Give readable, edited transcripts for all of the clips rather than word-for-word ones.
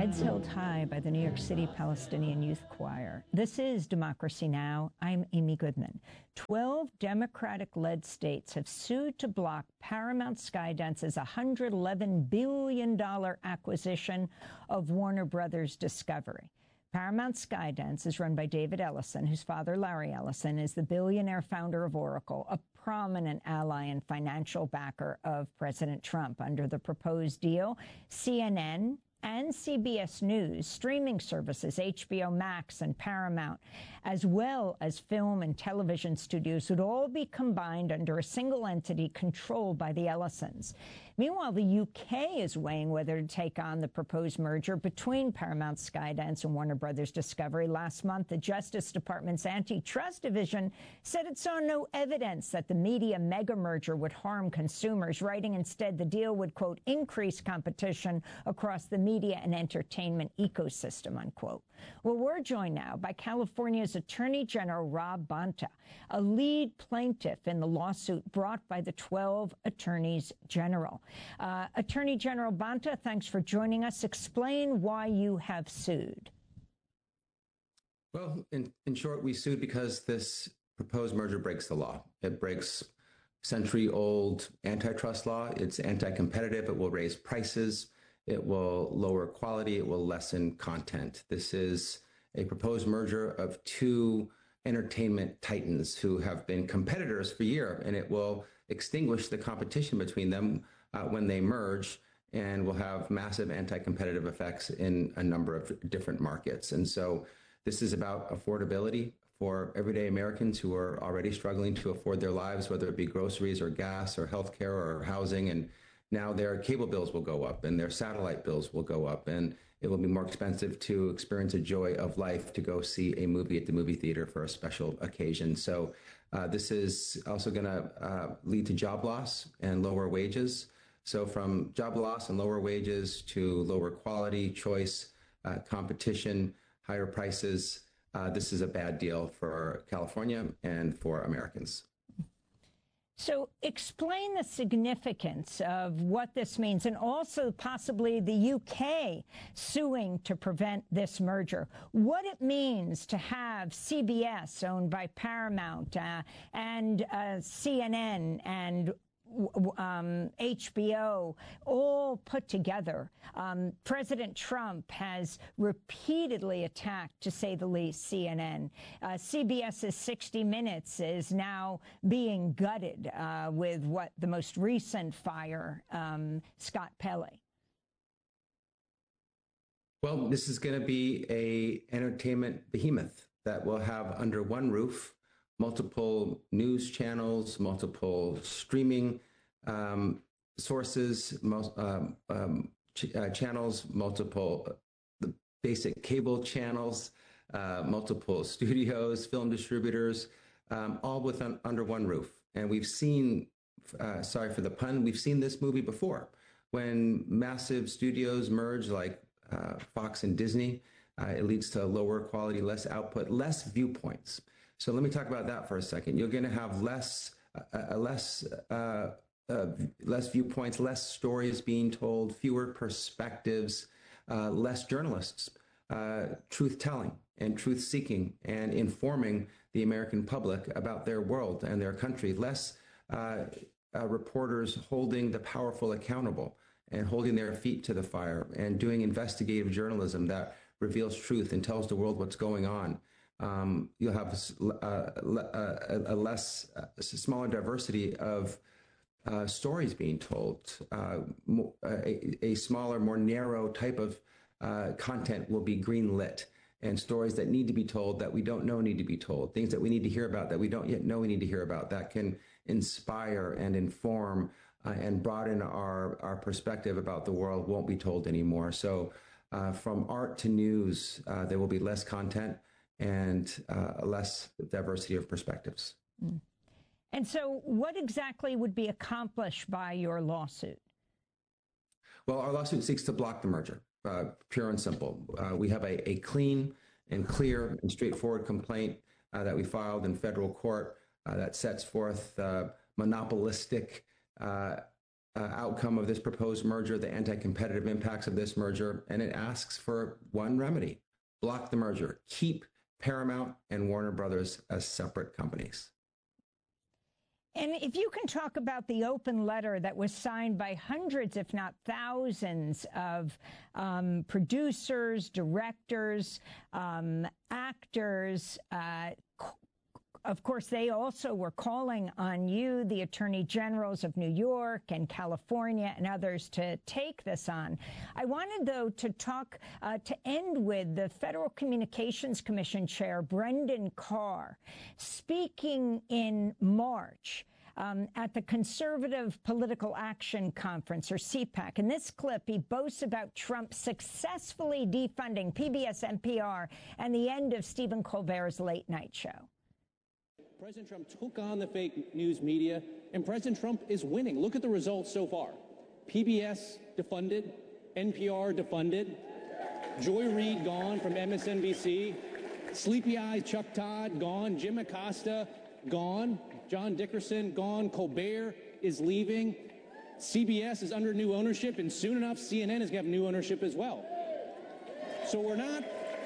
Heads held high by the New York City Palestinian Youth Choir. This is Democracy Now! I'm Amy Goodman. 12 Democratic-led states have sued to block Paramount Skydance's $111 billion acquisition of Warner Brothers Discovery. Paramount Skydance is run by David Ellison, whose father, Larry Ellison, is the billionaire founder of Oracle, a prominent ally and financial backer of President Trump. Under the proposed deal, CNN and CBS News, streaming services, HBO Max and Paramount, as well as film and television studios, would all be combined under a single entity controlled by the Ellisons. Meanwhile, the UK is weighing whether to take on the proposed merger between Paramount Skydance and Warner Brothers Discovery. Last month, the Justice Department's Antitrust Division said it saw no evidence that the media mega merger would harm consumers, writing instead the deal would, quote, increase competition across the media and entertainment ecosystem, unquote. Well, we're joined now by California's Attorney General Rob Bonta, a lead plaintiff in the lawsuit brought by the 12 attorneys general. Attorney General Bonta, thanks for joining us. Explain why you have sued. Well, in short, we sued because this proposed merger breaks the law. It breaks century-old antitrust law. It's anti-competitive. It will raise prices. It will lower quality. It will lessen content. This is a proposed merger of two entertainment titans who have been competitors for years, and it will extinguish the competition between them when they merge, and will have massive anti-competitive effects in a number of different markets. And so this is about affordability for everyday Americans who are already struggling to afford their lives, whether it be groceries or gas or healthcare or housing. And now their cable bills will go up and their satellite bills will go up, and it will be more expensive to experience a joy of life to go see a movie at the movie theater for a special occasion. So this is also going to lead to job loss and lower wages. So from job loss and lower wages to lower quality, choice, competition, higher prices, this is a bad deal for California and for Americans. So explain the significance of what this means, and also possibly the UK suing to prevent this merger. What it means to have CBS owned by Paramount and CNN and HBO all put together. President Trump has repeatedly attacked, to say the least, CNN. CBS's 60 Minutes is now being gutted with what the most recent fire, Scott Pelley. Well, this is going to be a entertainment behemoth that will have under one roof multiple news channels, multiple streaming sources, channels, multiple basic cable channels, multiple studios, film distributors, all under one roof. And we've seen, sorry for the pun, we've seen this movie before. When massive studios merge like Fox and Disney, it leads to lower quality, less output, less viewpoints. So let me talk about that for a second. You're going to have less viewpoints, less stories being told, fewer perspectives, less journalists, truth-telling and truth-seeking and informing the American public about their world and their country, less reporters holding the powerful accountable and holding their feet to the fire and doing investigative journalism that reveals truth and tells the world what's going on. You'll have a smaller diversity of stories being told. A smaller, more narrow type of content will be greenlit, and stories that need to be told that we don't know need to be told. Things that we need to hear about that we don't yet know we need to hear about, that can inspire and inform and broaden our perspective about the world won't be told anymore. So from art to news, there will be less content and less diversity of perspectives. Mm. And so what exactly would be accomplished by your lawsuit? Well, our lawsuit seeks to block the merger, pure and simple. We have a clean and clear and straightforward complaint that we filed in federal court that sets forth monopolistic outcome of this proposed merger, the anti-competitive impacts of this merger, and it asks for one remedy: block the merger, keep Paramount and Warner Brothers as separate companies. And if you can talk about the open letter that was signed by hundreds, if not thousands, of producers, directors, actors, of course, they also were calling on you, the attorney generals of New York and California and others, to take this on. I wanted, though, to talk, to end with the Federal Communications Commission Chair, Brendan Carr, speaking in March at the Conservative Political Action Conference, or CPAC. In this clip, he boasts about Trump successfully defunding PBS, NPR, and the end of Stephen Colbert's late night show. President Trump took on the fake news media, and President Trump is winning. Look at the results so far. PBS defunded, NPR defunded, Joy Reid gone from MSNBC, Sleepy Eyes Chuck Todd gone, Jim Acosta gone, John Dickerson gone, Colbert is leaving, CBS is under new ownership, and soon enough CNN is going to have new ownership as well. So we're not...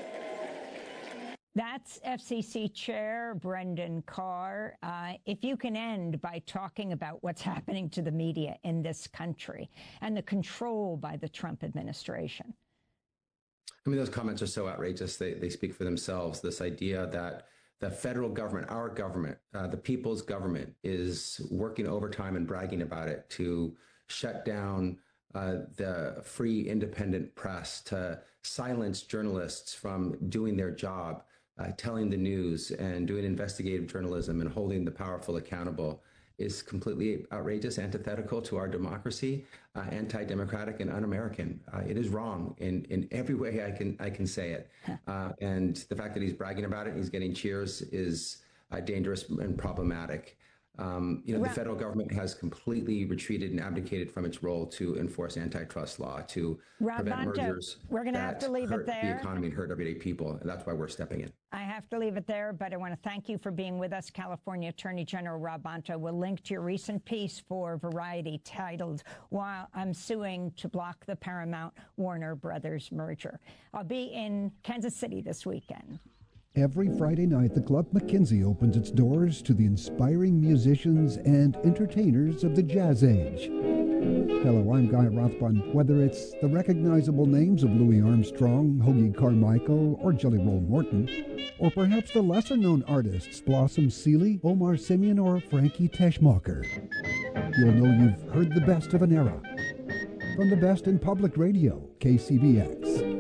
That's FCC Chair Brendan Carr. If you can end by talking about what's happening to the media in this country and the control by the Trump administration. I mean, those comments are so outrageous. They speak for themselves. This idea that the federal government, our government, the people's government, is working overtime and bragging about it to shut down the free, independent press, to silence journalists from doing their job, telling the news and doing investigative journalism and holding the powerful accountable, is completely outrageous, antithetical to our democracy, anti-democratic and un-American. It is wrong in every way I can say it. And the fact that he's bragging about it, he's getting cheers, is dangerous and problematic. The federal government has completely retreated and abdicated from its role to enforce antitrust law, to prevent mergers. We're going to have to leave it there. The economy and hurt everyday people, and that's why we're stepping in. I have to leave it there, but I want to thank you for being with us, California Attorney General Rob Bonta. We'll link to your recent piece for Variety titled "While I'm Suing to Block the Paramount Warner Brothers Merger." I'll be in Kansas City this weekend. Every Friday night, the Club McKinsey opens its doors to the inspiring musicians and entertainers of the jazz age. Hello, I'm Guy Rothbun. Whether it's the recognizable names of Louis Armstrong, Hoagy Carmichael, or Jelly Roll Morton, or perhaps the lesser-known artists Blossom Seeley, Omar Simeon, or Frankie Teschmacher, you'll know you've heard the best of an era. From the best in public radio, KCBX.